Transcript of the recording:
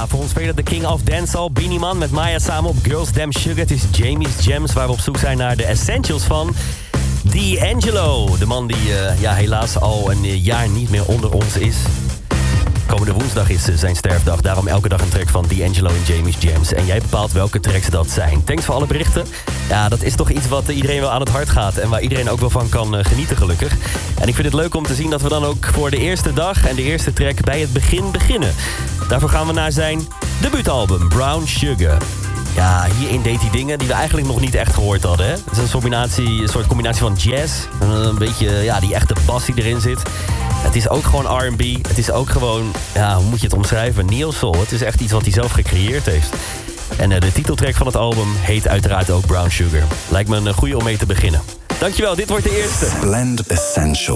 Ja, voor ons speler de King of Dancehall, Beenie Man met Maya samen op Girls Damn Sugar. Het is Jamie's Gems, waar we op zoek zijn naar de essentials van D'Angelo. De man die helaas al een jaar niet meer onder ons is. Komende woensdag is zijn sterfdag. Daarom elke dag een track van D'Angelo en Jamie's Gems. En jij bepaalt welke tracks dat zijn. Thanks voor alle berichten. Ja, dat is toch iets wat iedereen wel aan het hart gaat. En waar iedereen ook wel van kan genieten, gelukkig. En ik vind het leuk om te zien dat we dan ook voor de eerste dag en de eerste track bij het begin beginnen. Daarvoor gaan we naar zijn debuutalbum, Brown Sugar. Ja, hierin deed hij dingen die we eigenlijk nog niet echt gehoord hadden. Hè? Het is een soort combinatie van jazz. Een beetje die echte bas die erin zit. Het is ook gewoon R&B. Het is ook gewoon, hoe moet je het omschrijven? Neo-soul. Het is echt iets wat hij zelf gecreëerd heeft. En de titeltrack van het album heet uiteraard ook Brown Sugar. Lijkt me een goeie om mee te beginnen. Dankjewel, dit wordt de eerste. Blend Essential.